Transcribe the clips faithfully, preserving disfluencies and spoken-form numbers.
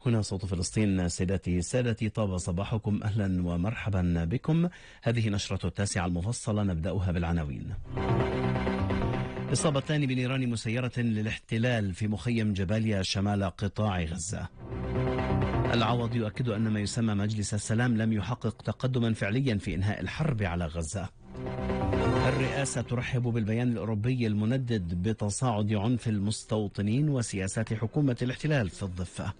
هنا صوت فلسطين. سيداتي سادتي، طاب صباحكم، أهلا ومرحبا بكم. هذه نشرة التاسعة المفصلة، نبدأها بالعناوين. إصابتان بنيران مسيرة للاحتلال في مخيم جباليا شمال قطاع غزة. العوض يؤكد أن ما يسمى مجلس السلام لم يحقق تقدما فعليا في إنهاء الحرب على غزة. الرئاسة ترحب بالبيان الأوروبي المندد بتصاعد عنف المستوطنين وسياسات حكومة الاحتلال في الضفة.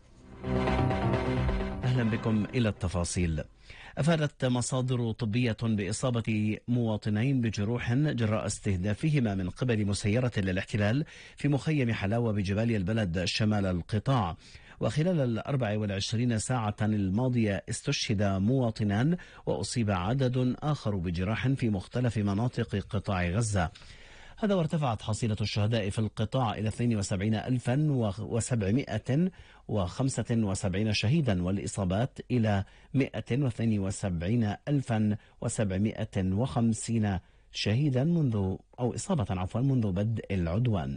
أهلا بكم إلى التفاصيل. أفادت مصادر طبية بإصابة مواطنين بجروح جراء استهدافهما من قبل مسيرة للاحتلال في مخيم حلاوة بجبال البلد شمال القطاع. وخلال الأربع والعشرين ساعة الماضية استشهد مواطنان وأصيب عدد آخر بجراح في مختلف مناطق قطاع غزة. هذا وارتفعت حصيلة الشهداء في القطاع إلى اثنين وسبعين ألفا وسبعمائة وخمسة وسبعين شهيدا، والإصابات إلى مائة واثنين وسبعين ألفا وسبعمائة وخمسين شهيدا منذ أو إصابة عفوا منذ بدء العدوان.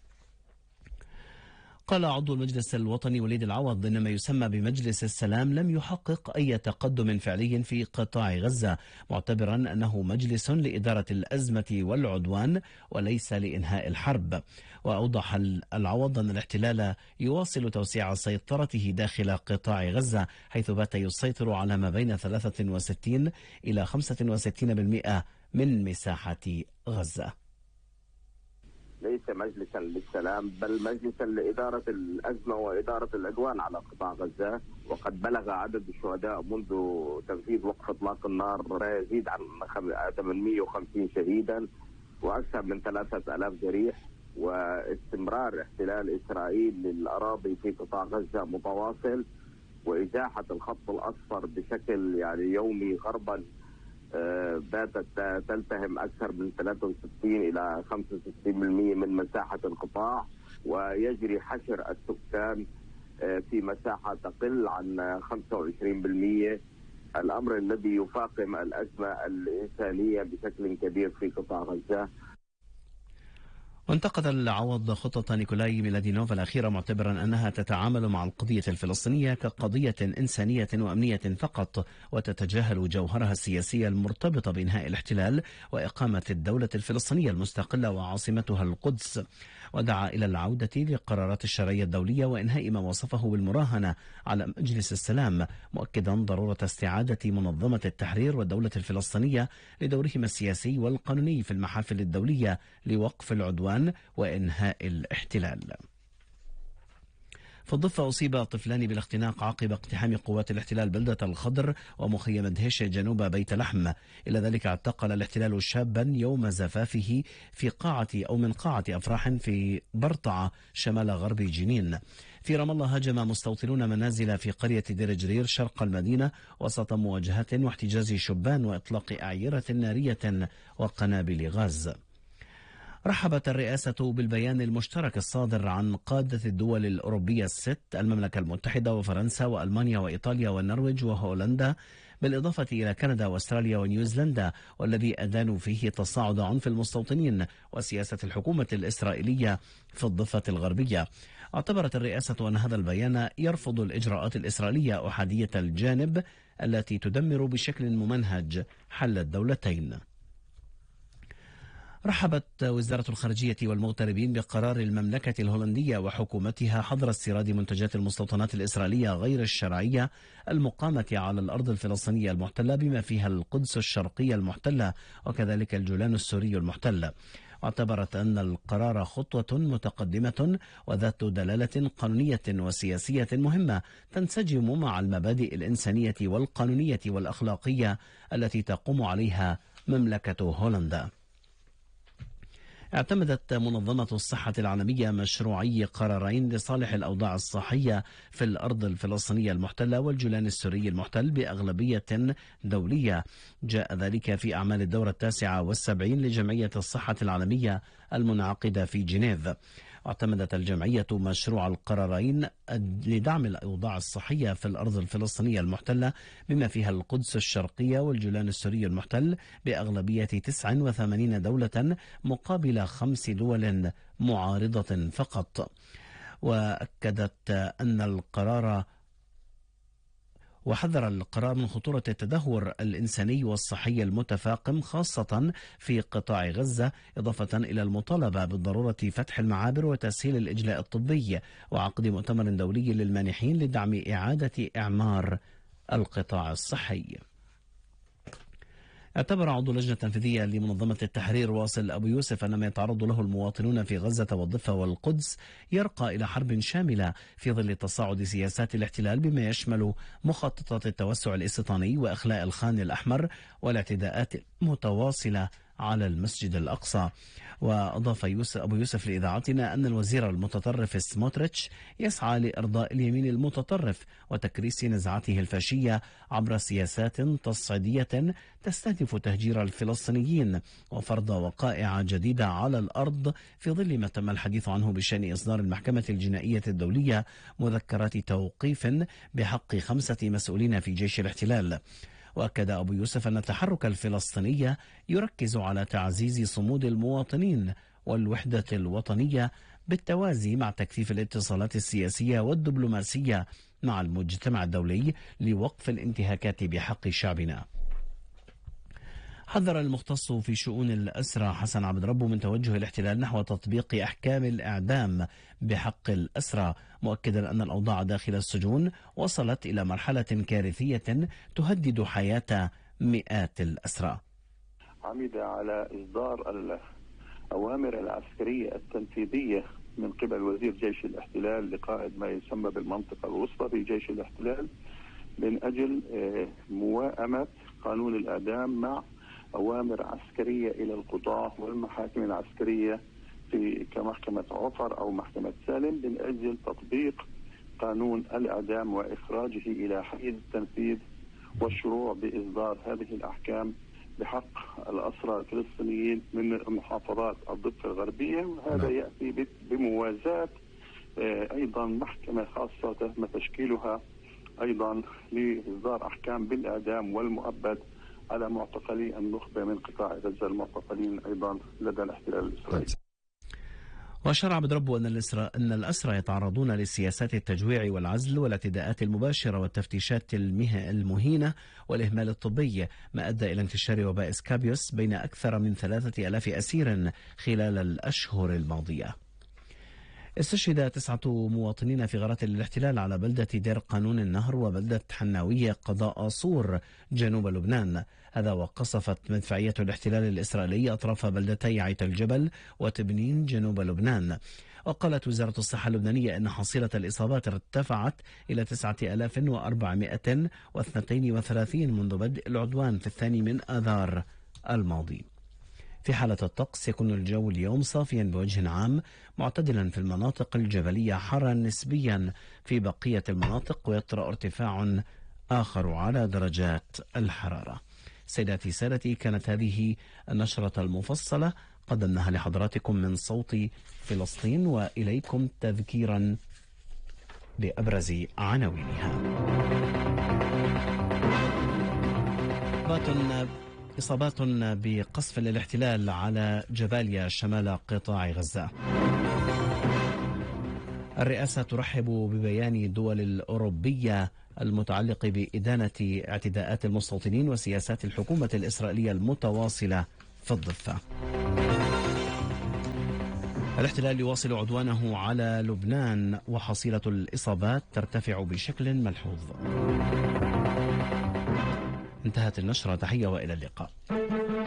قال عضو المجلس الوطني وليد العوض إن ما يسمى بمجلس السلام لم يحقق أي تقدم فعلي في قطاع غزة، معتبرا أنه مجلس لإدارة الأزمة والعدوان وليس لإنهاء الحرب. وأوضح العوض أن الاحتلال يواصل توسيع سيطرته داخل قطاع غزة، حيث بات يسيطر على ما بين ثلاثة وستين إلى خمسة وستين بالمئة من مساحة غزة. ليس مجلسا للسلام بل مجلسا لإدارة الأزمة وإدارة العدوان على قطاع غزة، وقد بلغ عدد الشهداء منذ تنفيذ وقف إطلاق النار ما يزيد عن ثمانمائة وخمسين شهيدا وأكثر من ثلاثة آلاف جريح. واستمرار احتلال إسرائيل للأراضي في قطاع غزة متواصل، وإزاحة الخط الأصفر بشكل يعني يومي غربا باتت تلتهم أكثر من ثلاثة وستين إلى خمسة وستين بالمئة من مساحة القطاع، ويجري حشر السكان في مساحة تقل عن خمسة وعشرين بالمئة، الأمر الذي يفاقم الأزمة الإنسانية بشكل كبير في قطاع غزة. وانتقد العوض خطة نيكولاي ميلادينوف الأخيرة، معتبرا أنها تتعامل مع القضية الفلسطينية كقضية إنسانية وأمنية فقط، وتتجاهل جوهرها السياسي المرتبط بإنهاء الاحتلال وإقامة الدولة الفلسطينية المستقلة وعاصمتها القدس. ودعا إلى العودة لقرارات الشرعية الدولية وإنهاء ما وصفه بالمراهنة على مجلس السلام، مؤكدا ضرورة استعادة منظمة التحرير والدولة الفلسطينية لدورهما السياسي والقانوني في المحافل الدولية لوقف العدوان وإنهاء الاحتلال. في الضفة أصيب طفلان بالاختناق عقب اقتحام قوات الاحتلال بلدة الخضر ومخيم دهيش جنوب بيت لحم. إلى ذلك اعتقل الاحتلال شابا يوم زفافه في قاعة أو من قاعة أفراح في برطعة شمال غرب جنين. في رام الله هاجم مستوطنون منازل في قرية دير جرير شرق المدينة وسط مواجهات واحتجاز شبان وإطلاق أعيرة نارية وقنابل غاز. رحبت الرئاسة بالبيان المشترك الصادر عن قادة الدول الأوروبية الست، المملكة المتحدة وفرنسا وألمانيا وإيطاليا والنرويج وهولندا، بالإضافة إلى كندا وأستراليا ونيوزيلندا، والذي أدانوا فيه تصاعد عنف المستوطنين وسياسة الحكومة الإسرائيلية في الضفة الغربية. اعتبرت الرئاسة أن هذا البيان يرفض الإجراءات الإسرائيلية أحادية الجانب التي تدمر بشكل ممنهج حل الدولتين. رحبت وزارة الخارجية والمغتربين بقرار المملكة الهولندية وحكومتها حظر استيراد منتجات المستوطنات الإسرائيلية غير الشرعية المقامة على الأرض الفلسطينية المحتلة بما فيها القدس الشرقية المحتلة وكذلك الجولان السوري المحتل. واعتبرت أن القرار خطوة متقدمة وذات دلالة قانونية وسياسية مهمة تنسجم مع المبادئ الإنسانية والقانونية والأخلاقية التي تقوم عليها مملكة هولندا. اعتمدت منظمة الصحة العالمية مشروعي قرارين لصالح الأوضاع الصحية في الأرض الفلسطينية المحتلة والجولان السوري المحتل بأغلبية دولية. جاء ذلك في أعمال الدورة التاسعة والسبعين لجمعية الصحة العالمية المنعقدة في جنيف. اعتمدت الجمعية مشروع القرارين لدعم الأوضاع الصحية في الأرض الفلسطينية المحتلة بما فيها القدس الشرقية والجولان السوري المحتل بأغلبية تسع وثمانين دولة مقابل خمس دول معارضة فقط. وأكدت أن القرار وحذر القرار من خطورة التدهور الإنساني والصحي المتفاقم خاصة في قطاع غزة، إضافة إلى المطالبة بالضرورة فتح المعابر وتسهيل الإجلاء الطبي وعقد مؤتمر دولي للمانحين لدعم إعادة إعمار القطاع الصحي. اعتبر عضو اللجنة التنفيذية لمنظمة التحرير واصل أبو يوسف أن ما يتعرض له المواطنون في غزة والضفة والقدس يرقى إلى حرب شاملة في ظل تصاعد سياسات الاحتلال بما يشمل مخططات التوسع الاستيطاني وإخلاء الخان الأحمر والاعتداءات المتواصلة على المسجد الأقصى. وأضاف يوسف أبو يوسف لإذاعتنا أن الوزير المتطرف سموتريتش يسعى لإرضاء اليمين المتطرف وتكريس نزعته الفاشية عبر سياسات تصعيدية تستهدف تهجير الفلسطينيين وفرض وقائع جديدة على الأرض في ظل ما تم الحديث عنه بشأن إصدار المحكمة الجنائية الدولية مذكرات توقيف بحق خمسة مسؤولين في جيش الاحتلال. وأكد أبو يوسف أن التحرك الفلسطيني يركز على تعزيز صمود المواطنين والوحدة الوطنية بالتوازي مع تكثيف الاتصالات السياسية والدبلوماسية مع المجتمع الدولي لوقف الانتهاكات بحق شعبنا. حذر المختص في شؤون الأسرى حسن عبد ربه من توجه الاحتلال نحو تطبيق أحكام الإعدام بحق الأسرى، مؤكدا أن الأوضاع داخل السجون وصلت إلى مرحلة كارثية تهدد حياة مئات الأسرى. عمد على إصدار الأوامر العسكرية التنفيذية من قبل وزير جيش الاحتلال لقائد ما يسمى بالمنطقة الوسطى في جيش الاحتلال من أجل موائمة قانون الإعدام مع أوامر عسكرية إلى القضاة والمحاكم العسكرية في كمحكمة عفر أو محكمة سالم من أجل تطبيق قانون الإعدام وإخراجه إلى حيز التنفيذ والشروع بإصدار هذه الأحكام بحق الأسرى الفلسطينيين من محافظات الضفة الغربية. وهذا يأتي بموازاة أيضا محكمة خاصة تم تشكيلها أيضا لإصدار أحكام بالإعدام والمؤبد على معتقلي النخبة من قطاع غزة المعتقلين أيضا لدى الاحتلال الإسرائيلي. وأشار عبد ربه أن الأسرى أن الأسرى يتعرضون لسياسات التجويع والعزل والاعتداءات المباشرة والتفتيشات المهينة والإهمال الطبي، ما أدى إلى انتشار وباء سكابيوس بين أكثر من ثلاثة آلاف أسير خلال الأشهر الماضية. استشهد تسعة مواطنين في غارات الاحتلال على بلدة دير قانون النهر وبلدة حناوية قضاء صور جنوب لبنان. هذا وقصفت مدفعية الاحتلال الإسرائيلي أطراف بلدتي عيت الجبل وتبنين جنوب لبنان. وقالت وزارة الصحة اللبنانية أن حصيلة الإصابات ارتفعت إلى تسعة آلاف وأربعمائة واثنين وثلاثين منذ بدء العدوان في الثاني من آذار الماضي. في حالة الطقس يكون الجو اليوم صافيا بوجه عام معتدلا في المناطق الجبلية، حرا نسبيا في بقية المناطق، ويطرأ ارتفاع آخر على درجات الحرارة. سيداتي سادتي، كانت هذه النشرة المفصلة قدمناها لحضراتكم من صوت فلسطين، وإليكم تذكيرا بأبرز عناوينها. إصابات بقصف الاحتلال على جباليا شمال قطاع غزة. الرئاسة ترحب ببيان الدول الأوروبية المتعلق بإدانة اعتداءات المستوطنين وسياسات الحكومة الإسرائيلية المتواصلة في الضفة. الاحتلال يواصل عدوانه على لبنان وحصيلة الإصابات ترتفع بشكل ملحوظ. انتهت النشرة، تحية وإلى اللقاء.